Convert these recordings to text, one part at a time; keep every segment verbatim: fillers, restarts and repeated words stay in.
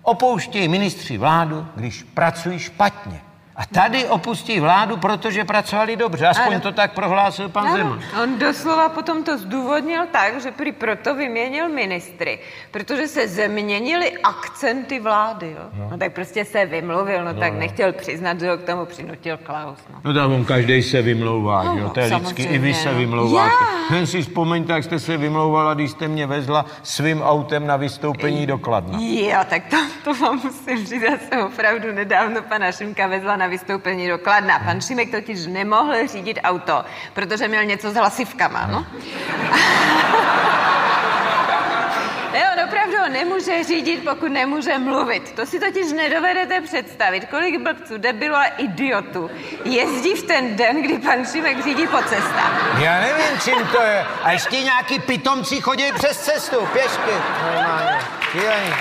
Opouštějí ministři vládu, když pracují špatně. A tady opustí vládu, protože pracovali dobře. Aspoň ano. to tak prohlásil pan ano. Zeman. On doslova potom to zdůvodnil tak, že prý proto vyměnil ministry, protože se změnily akcenty vlády. Jo? No. no tak prostě se vymluvil, no, no tak no. nechtěl přiznat, že ho k tomu přinutil Klaus. No, no tak on každej se vymlouvá, no, jo? To je vždycky, i vy se vymlouváte. Já. Jen si vzpomeňte, jak jste se vymlouvala, když jste mě vezla svým autem na vystoupení do Kladna. Jo, tak to, to vám musím říct, já jsem opravdu nedávno pana Šimka vezla na vystoupení do Kladna. Pan Šimek totiž nemohl řídit auto, protože měl něco s hlasivkama, no. Ne, on opravdu nemůže řídit, pokud nemůže mluvit. To si totiž nedovedete představit, kolik blbců, debilů a idiotů jezdí v ten den, kdy pan Šimek řídí po cestách. Já nevím, čím to je. A ještě nějaký pitomci chodí přes cestu, pěšky. Normálně. Šílený.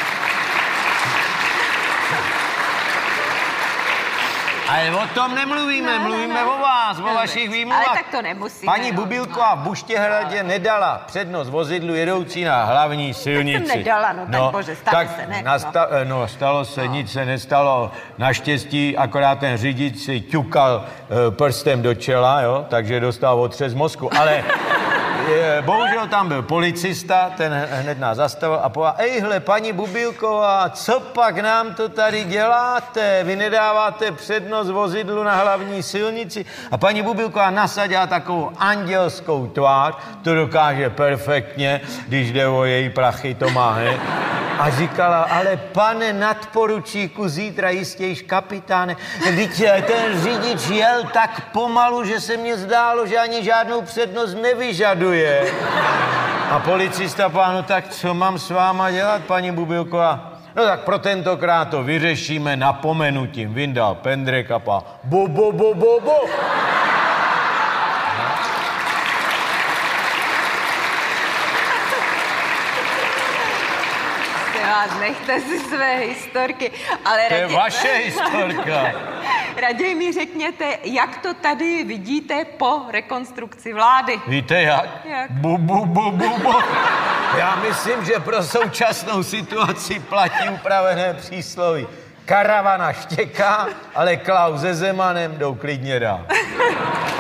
Ale o tom nemluvíme, no, mluvíme no, no. o vás, o no, vašich výmluvách. Ale tak to nemusíme. Paní no, Bubilková v Buštěhradě nedala přednost vozidlu jedoucí na hlavní silnici. Tak jsem nedala, no, no tak bože, stalo tak se, ne? Nasta- no. no, stalo se, no. nic se nestalo. Naštěstí akorát ten řidič si ťukal uh, prstem do čela, jo, takže dostal otřes mozku, ale... Je, bohužel tam byl policista, ten hned nás zastavil a povedal, ejhle, paní Bubilková, co pak nám to tady děláte? Vy nedáváte přednost vozidlu na hlavní silnici? A paní Bubilková nasadila takovou andělskou tvář, to dokáže perfektně, když jde o její prachy, to má, he? A říkala, ale pane nadporučíku, zítra jistějiš kapitáne, vždyť ten řidič jel tak pomalu, že se mně zdálo, že ani žádnou přednost nevyžaduje. A policista pánu, tak co mám s váma dělat, paní Bubilková? No tak pro tentokrát to vyřešíme napomenutím. Vyndal pendrek a pá, bo, bo, bo, bo, bo. Nechte si své historky, ale to je raději... vaše historka. Raději mi řekněte, jak to tady vidíte po rekonstrukci vlády. Víte jak? Jak? Bu, bu, bu, bu, bu. Já myslím, že pro současnou situaci platí upravené přísloví. Karavana štěká, ale Klaus se Zemanem jdou klidně dál.